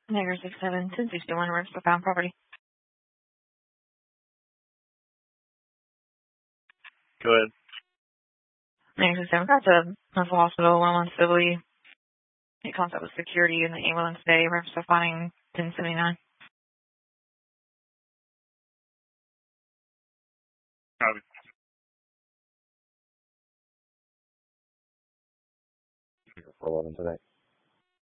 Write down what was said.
Nigger 67, 1061, rents for found property. Go ahead. Nigger 67, got to Knoxville Hospital, 111 civilly. In contact with security in the ambulance today, rents for finding 1079. Copy. For 11 today.